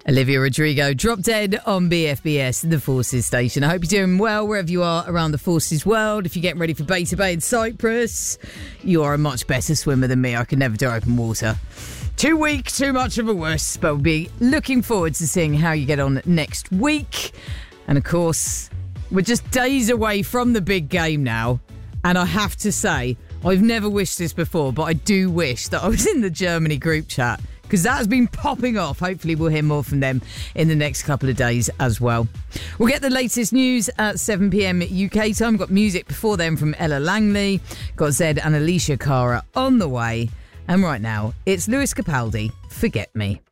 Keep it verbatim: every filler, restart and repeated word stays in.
Olivia Rodrigo, Drop Dead on B F B S, the Forces station. I hope you're doing well wherever you are around the Forces world. If you're getting ready for Beta Bay in Cyprus, you are a much better swimmer than me. I can never do open water. Too weak, too much of a wuss, but we'll be looking forward to seeing how you get on next week. And of course, we're just days away from the big game now. And I have to say, I've never wished this before, but I do wish that I was in the Germany group chat, because that has been popping off. Hopefully we'll hear more from them in the next couple of days as well. We'll get the latest news at seven p.m. U K time. We've got music before then from Ella Langley. Got Zed and Alicia Cara on the way. And right now, it's Lewis Capaldi, Forget Me.